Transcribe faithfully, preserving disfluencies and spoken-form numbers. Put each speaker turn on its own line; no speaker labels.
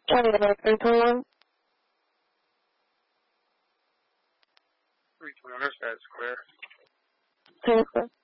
Charlie, about three twenty-one.
three twenty-one, that's clear.
Ten, sir.